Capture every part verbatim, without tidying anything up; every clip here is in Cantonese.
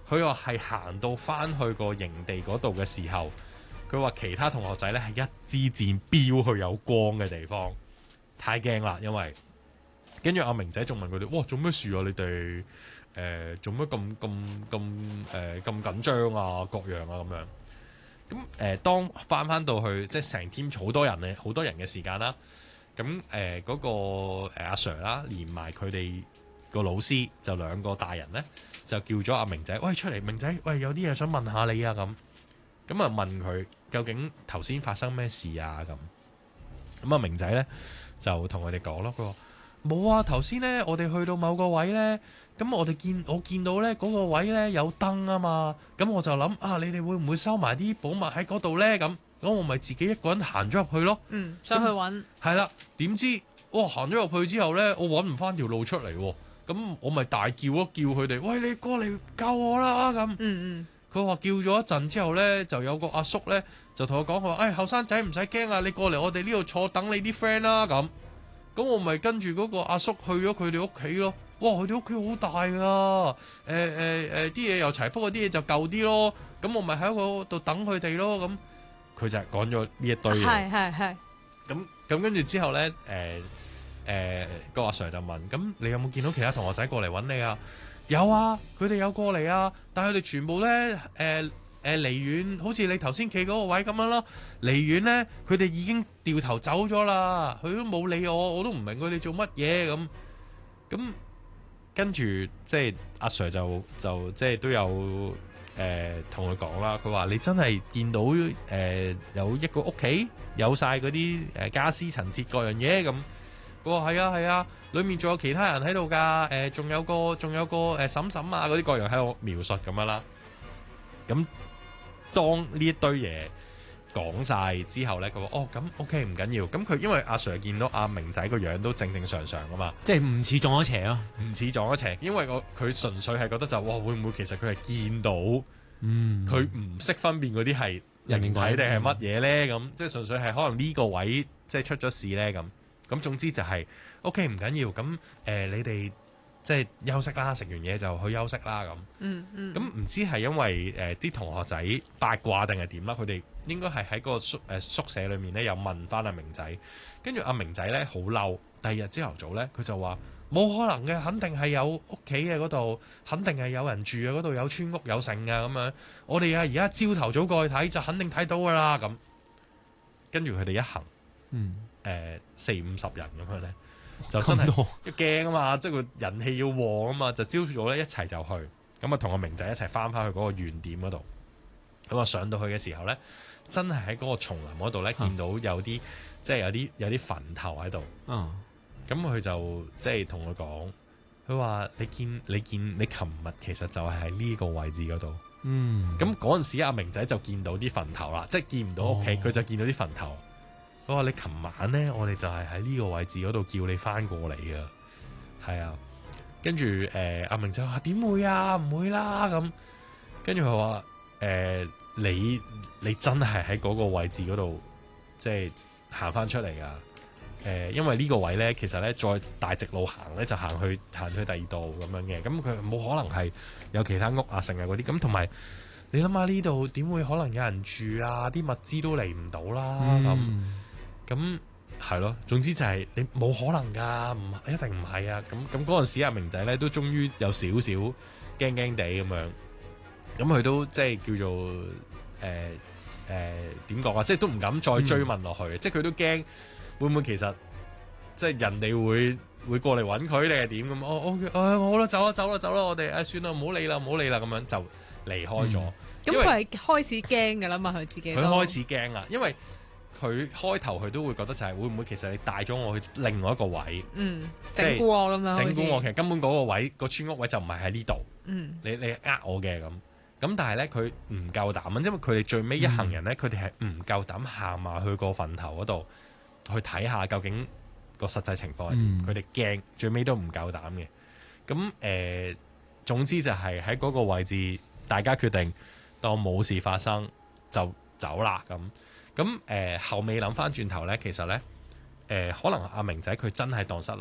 佢話係行到翻去個營地嗰度嘅時候，佢話其他同學仔咧係一支箭飆去有光嘅地方，太驚啦，因為跟住阿明仔仲問佢哋：哇，做咩事啊？你哋誒做咩咁咁咁誒咁緊張啊？各樣啊咁樣。咁誒、呃，當翻翻到去即係成 team 好多人咧，好多人嘅時間啦。咁誒嗰個、呃、阿 Sir 啦，連埋佢哋個老師就兩個大人咧，就叫咗阿明仔，喂，出嚟，明仔，喂，有啲嘢想問下你啊咁。咁啊問佢究竟頭先發生咩事啊咁。咁啊明仔咧就同佢哋講咯，佢話冇啊，頭先咧我哋去到某個位咧，咁我哋見我見到咧嗰個位咧有燈啊嘛，咁我就諗啊，你哋會唔會收埋啲寶物喺嗰度咧咁？咁我咪自己一個人行咗入去咯。 嗯，上去揾。係啦，點知哇行咗入去之後咧，我揾唔翻條路出嚟喎。咁我咪大叫咯，叫佢哋，喂，你過嚟救我啦咁。嗯嗯。佢話叫咗一陣之後咧，就有個阿叔咧就同我講，佢話：誒後生仔唔使驚啊，你過嚟我哋呢度坐等你啲 friend 啦咁。咁我咪跟住嗰個阿叔去咗佢哋屋企咯。哇！佢哋屋企好大㗎，誒誒誒啲嘢又齊，不過啲嘢就舊啲咯。咁我咪喺嗰度等佢哋咯咁。佢就係講咗呢一堆嘢， 係係係。 咁咁跟住之後咧，誒誒個阿 Sir 就問：咁你有冇見到其他同學仔過嚟揾你啊？有啊，佢哋有過嚟啊，但係佢哋全部咧誒誒離遠，好似你頭先企嗰個位咁樣咯。離遠咧，佢哋已經掉頭走咗啦，佢都冇理我，我都唔明佢哋做乜嘢咁。咁跟住即係阿 Sir 就就即係都有。誒同佢講啦，佢話你真係見到誒、呃、有一個屋企有晒嗰啲誒家私陳設各樣嘢咁。佢話係啊係啊，裡面仲有其他人喺度㗎，誒仲有個仲有個誒嬸嬸啊嗰啲各樣喺度描述咁樣啦。咁當呢一堆嘢講晒之後咧，佢話哦咁 OK 唔緊要。咁佢因為阿 Sir 見到阿明仔個樣都正正常常㗎嘛， 即係唔似撞咗邪咯， 唔似撞咗邪。因為我佢純粹係覺得就哇會唔會其實佢係見到，嗯，佢唔識分辨嗰啲係人體定係乜嘢咧？咁、嗯、即係純粹係可能呢個位即係出咗事咧咁。咁總之就係 OK 唔緊要。咁誒、呃、你哋即係休息啦，食完嘢就去休息啦咁。嗯嗯。咁唔知係因為誒啲、呃、同學仔八卦定係點啦？佢哋應該係喺個宿誒、呃、宿舍裏面咧，有問翻阿明仔，跟住阿明仔咧好嬲。第二日朝頭早咧，佢就話冇可能嘅，肯定係有屋企嘅嗰度，肯定係有人住嘅嗰度，有村屋有城嘅咁樣。我哋啊而家朝頭早過去睇就肯定睇到噶啦咁。跟住佢哋一行，嗯誒、呃、四五十人咁樣咧，就真係驚啊嘛！即係個人氣要旺啊嘛，就朝早咧一齊就去，咁啊同阿明仔一齊翻返去嗰個原點嗰度。咁啊上到去嘅時候咧，真係喺嗰個叢林嗰度咧見到有啲、啊、即係有啲有啲墳頭喺度。嗯。咁佢就即係同佢講，佢話你見你見你琴日其實就係喺呢個位置嗰度。嗯。咁嗰陣時阿明仔就見到啲墳頭啦，即係見唔到屋企，佢、哦、就見到啲墳頭。佢話你琴晚咧，我哋就係喺呢個位置嗰度叫你翻過嚟㗎。係啊。跟住誒阿明仔話點會啊？唔會啦咁。跟住佢話誒你你真係喺嗰個位置嗰度，即係行翻出嚟㗎。誒、呃，因為呢個位咧，其實咧再大直路行咧，就行去行去第二度咁樣嘅，咁佢冇可能係有其他屋啊、剩啊嗰啲，咁同埋你諗下呢度點會可能有人住啊？啲物資都嚟唔到啦，咁咁係咯。總之就係你冇可能噶，唔一定唔係啊。咁咁嗰陣時阿明仔咧都終於有少少驚驚地咁樣，咁佢都即係叫做誒誒點講啊？即係都唔敢再追問落去，嗯、即係佢都驚。會唔會其實即係人哋會會過嚟揾佢定係點咁？哦，OK，誒，好啦，走啦，走啦，走啦，我哋誒算啦，唔好理啦，唔好理啦，咁樣就離開咗。 咁佢係開始驚噶啦嘛，佢自己佢開始驚啊，因為佢開頭佢都會覺得就係會唔會其實你帶咗我去另外一個位，嗯，整蠱我咁樣，整蠱我，其實根本嗰個位個村屋位就唔係喺呢度，嗯，你你呃我嘅咁，咁但係咧佢唔夠膽，因為佢哋最尾一行人咧，佢哋係唔夠膽行埋去個墳頭嗰度。去睇下究竟個實際情況係點，佢哋驚，最尾都唔夠膽嘅。咁誒、呃，總之就係喺嗰個位置，大家決定當冇事發生就走啦。咁咁誒，後尾諗翻轉頭咧，其實咧誒、呃，可能阿明仔佢真係蕩失路，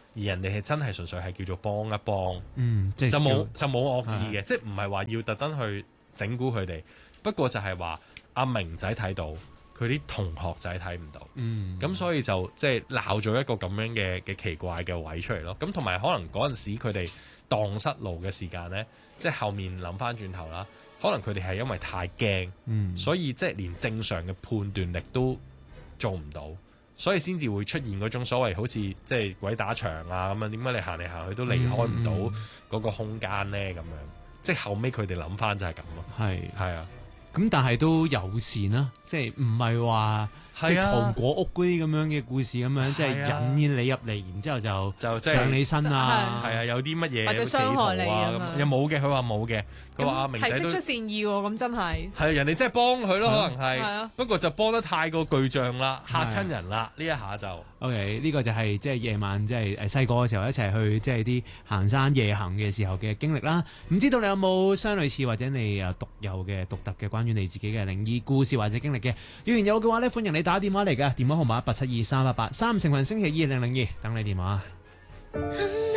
而人哋係真係純粹係叫做幫一幫， 嗯，即係就冇叫就冇惡意嘅，即係唔係話要特登去整蠱佢哋。不過就係話阿明仔睇到，佢啲同學仔睇唔到， 嗯， 咁所以就即係鬧咗一個咁樣嘅嘅奇怪嘅位出嚟咯。咁同埋可能嗰陣時佢哋蕩失路嘅時間呢，即係後面諗翻轉頭啦，可能佢哋係因為太驚， 嗯， 所以即係連正常嘅判斷力都做唔到，所以先至會出現嗰種所謂好似即係鬼打牆啊咁樣。點解你行嚟行去都離開唔到嗰個空間呢？咁樣即係後尾佢哋諗翻就係咁咯。係係啊。 咁但係都友善啦，即係唔係話即係糖果屋嗰啲咁樣嘅故事咁樣，即係引你入嚟，然之後就就上你身啊， 係啊，有啲乜嘢或者傷害你啊咁， 又冇嘅，佢話冇嘅，佢話阿明仔都係釋出善意喎，咁真係係人哋真係幫佢咯，可能係， 啊， 不過就幫得太過巨象啦，嚇親人啦，呢一下就 OK，呢個就係即係夜晚即係誒細個嘅時候一齊去即係啲行山夜行嘅時候嘅經歷啦。唔知道你有冇相類似或者你誒獨有嘅獨特嘅關於你自己嘅靈異故事或者經歷嘅？如果有嘅話咧，歡迎你打電話嚟嘅，電話號碼八七二三八八，三成群星期二零零二，等你電話。